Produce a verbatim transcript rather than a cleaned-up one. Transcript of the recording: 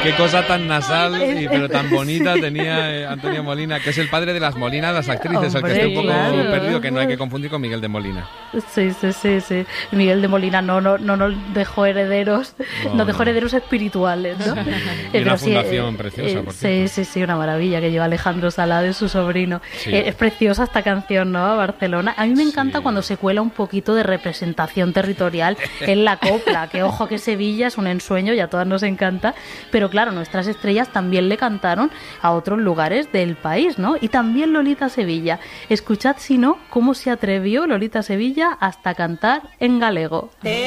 Qué cosa tan nasal, y, pero tan bonita tenía eh, Antonio Molina, que es el padre de las Molinas, las actrices, Hombre, el que esté un poco claro. perdido, que no hay que confundir con Miguel de Molina. Sí, sí, sí, sí. Miguel de Molina no, no, no nos dejó herederos, No, nos dejó no. herederos espirituales, ¿no? Y Eh, una pero sí, fundación eh, preciosa, eh, por Sí, cierto. sí, sí, una maravilla que lleva Alejandro Salades, su sobrino. Sí. Eh, es preciosa esta canción, ¿no? A Barcelona. A mí me encanta Sí. cuando se cuela un poquito de representación territorial en la copla, que ojo que Sevilla es un ensueño y a todas nos encanta, pero claro, nuestras estrellas también le cantaron a otros lugares del país, ¿no? Y también Lolita Sevilla. Escuchad, si no, cómo se atrevió Lolita Sevilla hasta cantar en galego.